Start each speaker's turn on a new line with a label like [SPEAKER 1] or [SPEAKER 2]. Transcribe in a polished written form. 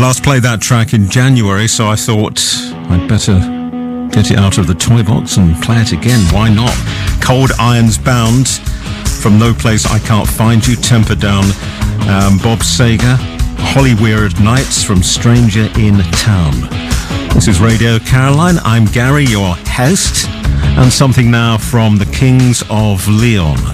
[SPEAKER 1] last played that track in January, so I thought I'd better get it out of the toy box and play it again. Why not? Cold Irons Bound from No Place I Can't Find You, Temper Down, Bob Seger, Holly Weird Nights from Stranger in Town. This is Radio Caroline. I'm Gary, your host, and something now from the Kings of Leon.